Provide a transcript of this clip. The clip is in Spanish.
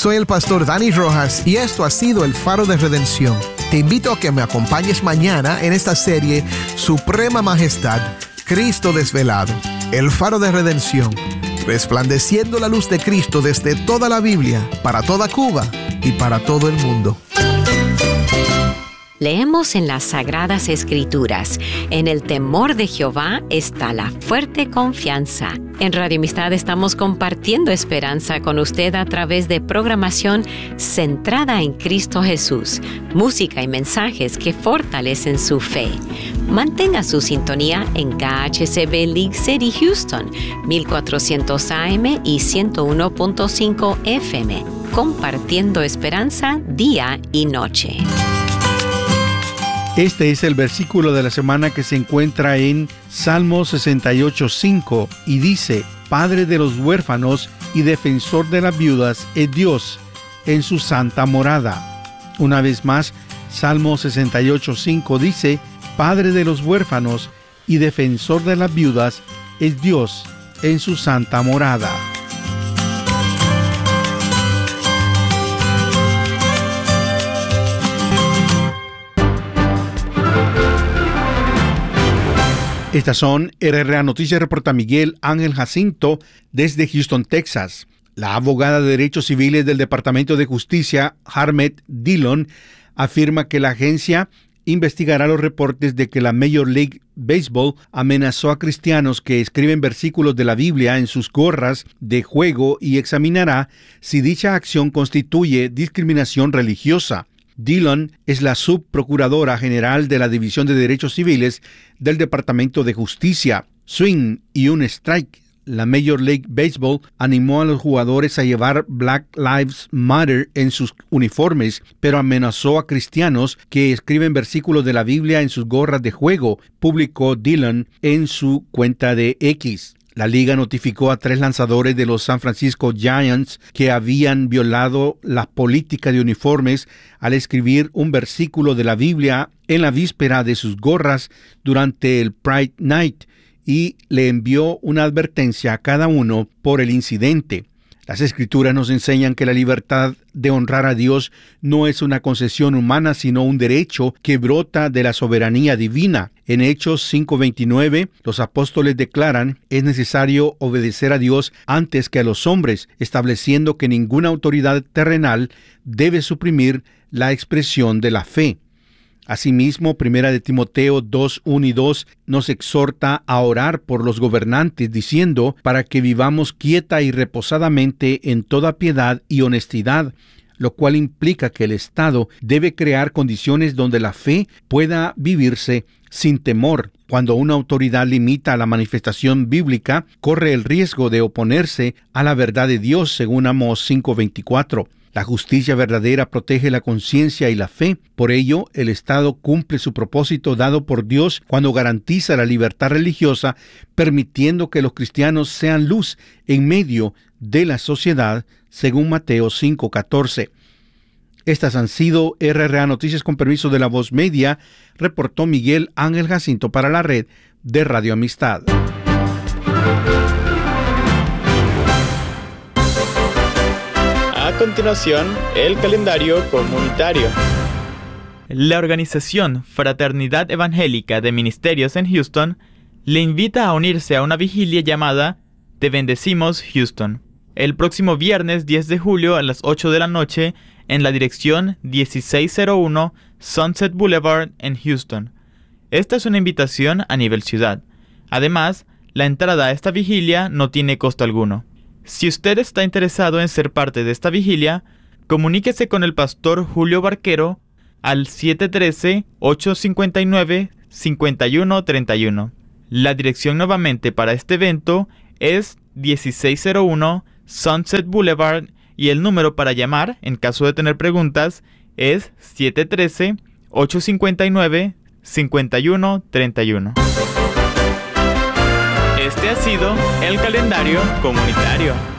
Soy el pastor Dani Rojas y esto ha sido el Faro de Redención. Te invito a que me acompañes mañana en esta serie Suprema Majestad, Cristo Desvelado. El Faro de Redención, resplandeciendo la luz de Cristo desde toda la Biblia, para toda Cuba y para todo el mundo. Leemos en las Sagradas Escrituras: en el temor de Jehová está la fuerte confianza. En Radio Amistad estamos compartiendo esperanza con usted a través de programación centrada en Cristo Jesús, música y mensajes que fortalecen su fe. Mantenga su sintonía en KHCB League City, Houston, 1400 AM y 101.5 FM, compartiendo esperanza día y noche. Este es el versículo de la semana que se encuentra en Salmo 68:5 y dice: Padre de los huérfanos y defensor de las viudas es Dios en su santa morada. Una vez más, Salmo 68:5 dice: Padre de los huérfanos y defensor de las viudas es Dios en su santa morada. Estas son RRA Noticias, reporta Miguel Ángel Jacinto desde Houston, Texas. La abogada de Derechos Civiles del Departamento de Justicia, Harmet Dillon, afirma que la agencia investigará los reportes de que la Major League Baseball amenazó a cristianos que escriben versículos de la Biblia en sus gorras de juego y examinará si dicha acción constituye discriminación religiosa. Dillon es la subprocuradora general de la División de Derechos Civiles del Departamento de Justicia. Swing y un strike. La Major League Baseball animó a los jugadores a llevar Black Lives Matter en sus uniformes, pero amenazó a cristianos que escriben versículos de la Biblia en sus gorras de juego, publicó Dillon en su cuenta de X. La liga notificó a 3 lanzadores de los San Francisco Giants que habían violado la política de uniformes al escribir un versículo de la Biblia en la víspera de sus gorras durante el Pride Night y le envió una advertencia a cada uno por el incidente. Las Escrituras nos enseñan que la libertad de honrar a Dios no es una concesión humana, sino un derecho que brota de la soberanía divina. En Hechos 5:29, los apóstoles declaran: es necesario obedecer a Dios antes que a los hombres, estableciendo que ninguna autoridad terrenal debe suprimir la expresión de la fe. Asimismo, 1 Timoteo 2:1 y 2 nos exhorta a orar por los gobernantes, diciendo: para que vivamos quieta y reposadamente en toda piedad y honestidad, lo cual implica que el Estado debe crear condiciones donde la fe pueda vivirse sin temor. Cuando una autoridad limita la manifestación bíblica, corre el riesgo de oponerse a la verdad de Dios, según Amós 5:24. La justicia verdadera protege la conciencia y la fe. Por ello, el Estado cumple su propósito dado por Dios cuando garantiza la libertad religiosa, permitiendo que los cristianos sean luz en medio de la sociedad, según Mateo 5:14. Estas han sido RRA Noticias con permiso de La Voz Media, reportó Miguel Ángel Jacinto para la red de Radio Amistad. A continuación, el calendario comunitario. La organización Fraternidad Evangélica de Ministerios en Houston le invita a unirse a una vigilia llamada Te Bendecimos Houston, el próximo viernes 10 de julio a las 8 de la noche en la dirección 1601 Sunset Boulevard en Houston. Esta es una invitación a nivel ciudad. Además, la entrada a esta vigilia no tiene costo alguno. Si usted está interesado en ser parte de esta vigilia, comuníquese con el pastor Julio Barquero al 713-859-5131. La dirección nuevamente para este evento es 1601 Sunset Boulevard y el número para llamar, en caso de tener preguntas, es 713-859-5131. Este ha sido el calendario comunitario.